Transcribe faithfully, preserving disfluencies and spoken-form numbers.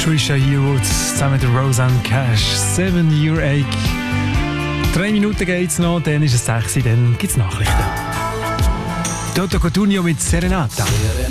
Trisha Yearwood zusammen mit Roseanne Cash. Seven Year Ache. Drei Minuten geht's noch, dann ist es sechs, dann gibt's Nachrichten. Toto Cotugno mit Serenata.